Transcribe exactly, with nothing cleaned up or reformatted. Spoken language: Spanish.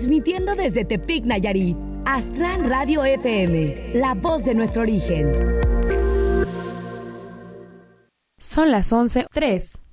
Transmitiendo desde Tepic, Nayarit, Aztlán Radio F M, la voz de nuestro origen. Son las once tres.